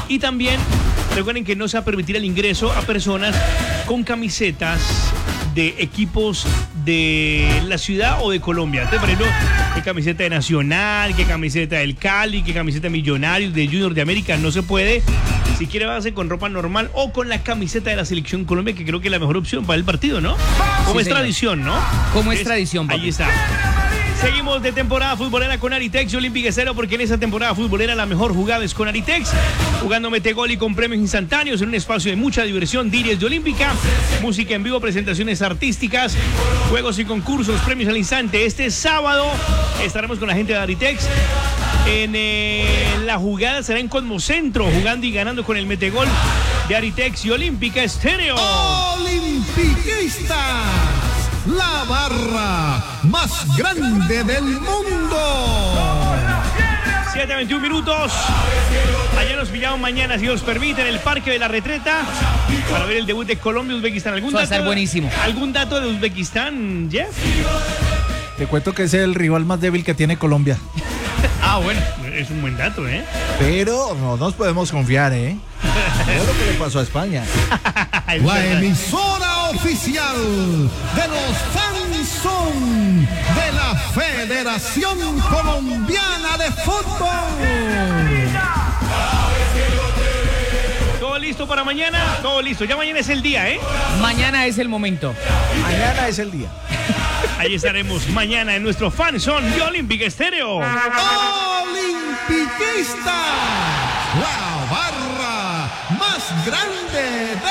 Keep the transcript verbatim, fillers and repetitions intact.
Y también recuerden que no se va a permitir el ingreso a personas con camisetas de equipos de la ciudad o de Colombia. Entonces, por ejemplo, qué camiseta de Nacional, qué camiseta del Cali, qué camiseta de Millonarios, de Junior de América, no se puede. Si quiere, váyase con ropa normal o con la camiseta de la Selección Colombia, que creo que es la mejor opción para el partido, ¿no? Como Sí, es señor. tradición, ¿no? Como es, es tradición, papi. Ahí está. Seguimos de temporada futbolera con Aritex y Olympic Estéreo, porque en esa temporada futbolera la mejor jugada es con Aritex. Jugando Metegol y con premios instantáneos en un espacio de mucha diversión, diez de Olímpica, música en vivo, presentaciones artísticas, juegos y concursos, premios al instante. Este sábado estaremos con la gente de Aritex. En eh, la jugada será en Cosmocentro, jugando y ganando con el Metegol de Aritex y Olímpica Estéreo. Olimpiquistas, la barra más grande del mundo. siete a veintiún minutos. Allá nos pillamos mañana, si Dios permite, en el Parque de la Retreta para ver el debut de Colombia y Uzbekistán. ¿Algún Eso va a dato, estar buenísimo. ¿Algún dato de Uzbekistán, Jeff? Te cuento que es el rival más débil que tiene Colombia. Ah, bueno, es un buen dato, ¿eh? Pero no nos podemos confiar, ¿eh? Mira lo que le pasó a España. La emisora oficial de los Fanzón de la Federación Colombiana de Fútbol. ¿Todo listo para mañana? Todo listo. Ya mañana es el día, ¿eh? Mañana es el momento. Mañana es el día. Ahí estaremos mañana en nuestro Fanzón de Olympic Estéreo. Olimpiquistas, la barra más grande